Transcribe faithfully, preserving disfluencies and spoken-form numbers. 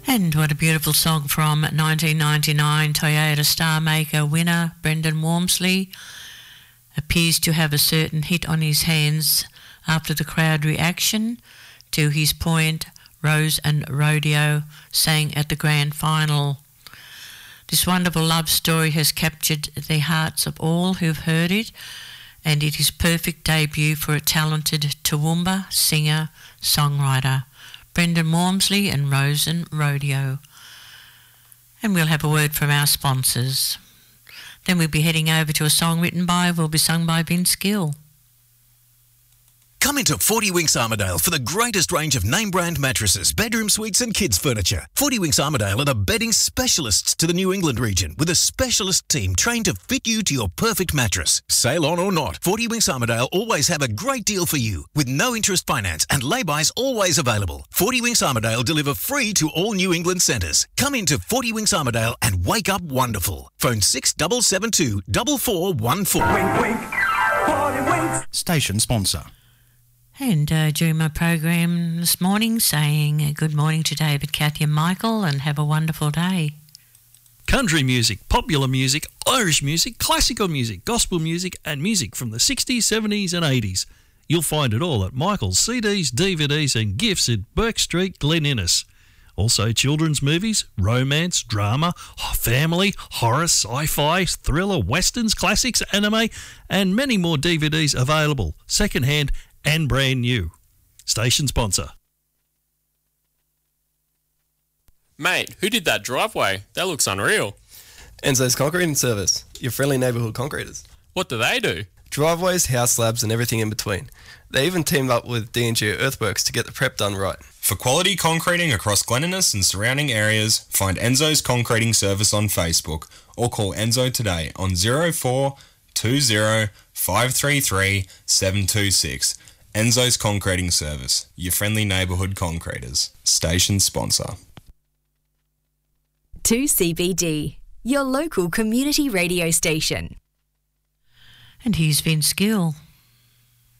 And what a beautiful song from nineteen ninety-nine Toyota Star Maker winner Brendan Walmsley. Appears to have a certain hit on his hands after the crowd reaction to his point Rose and Rodeo sang at the grand final. This wonderful love story has captured the hearts of all who've heard it, and it is perfect debut for a talented Toowoomba singer, songwriter, Brendan Walmsley and Rose and Rodeo. And we'll have a word from our sponsors. Then we'll be heading over to a song written by, will be sung by Vince Gill. Come into forty Winks Armidale for the greatest range of name-brand mattresses, bedroom suites and kids' furniture. forty Winks Armidale are the bedding specialists to the New England region, with a specialist team trained to fit you to your perfect mattress. Sale on or not, forty Winks Armidale always have a great deal for you, with no interest finance and lay-bys always available. forty Winks Armidale deliver free to all New England centres. Come into forty Winks Armidale and wake up wonderful. Phone six seven seven two, four four one four. Wink, wink. forty Winks. Station sponsor. And uh, during my program this morning, saying uh, good morning to David, Kathy and Michael, and have a wonderful day. Country music, popular music, Irish music, classical music, gospel music and music from the sixties, seventies and eighties. You'll find it all at Michael's C Ds, D V Ds and gifts at Burke Street, Glen Innes. Also children's movies, romance, drama, family, horror, sci-fi, thriller, westerns, classics, anime and many more D V Ds available, second-hand and brand new. Station sponsor. Mate, who did that driveway? That looks unreal. Enzo's Concreting Service, your friendly neighbourhood concreters. What do they do? Driveways, house slabs and everything in between. They even teamed up with D and G Earthworks to get the prep done right. For quality concreting across Glen Innes and surrounding areas, find Enzo's Concreting Service on Facebook or call Enzo today on zero four two zero five three three seven two six. Enzo's Concreting Service, your friendly neighbourhood concreters. Station sponsor. two C B D, your local community radio station. And here's Vince Gill.